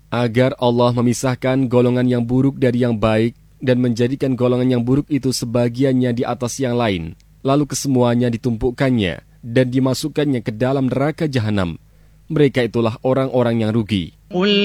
agar Allah memisahkan golongan yang buruk dari yang baik dan menjadikan golongan yang buruk itu sebagiannya di atas yang lain, lalu kesemuanya ditumpukkannya dan dimasukkannya ke dalam neraka jahanam. Mereka itulah orang-orang yang rugi.